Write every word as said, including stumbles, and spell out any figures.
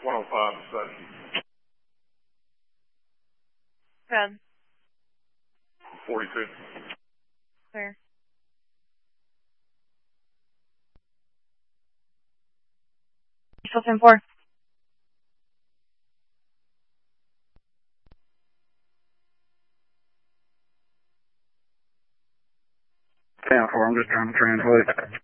one oh five to seven. Good. forty-two. Clear. Still ten four. ten four, I'm just trying to translate.